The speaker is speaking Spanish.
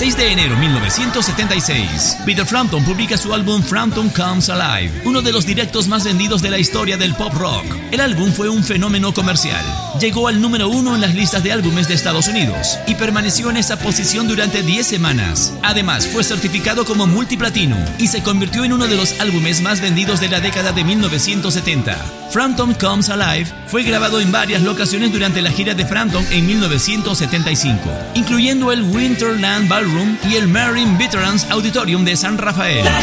6 de enero de 1976, Peter Frampton publica su álbum Frampton Comes Alive, uno de los directos más vendidos de la historia del pop rock. El álbum fue un fenómeno comercial. Llegó al número 1 en las listas de álbumes de Estados Unidos y permaneció en esa posición durante 10 semanas. Además, fue certificado como multiplatino y se convirtió en uno de los álbumes más vendidos de la década de 1970. Frampton Comes Alive fue grabado en varias locaciones durante la gira de Frampton en 1975, incluyendo el Winterland Ballroom y el Marine Veterans Auditorium de San Rafael.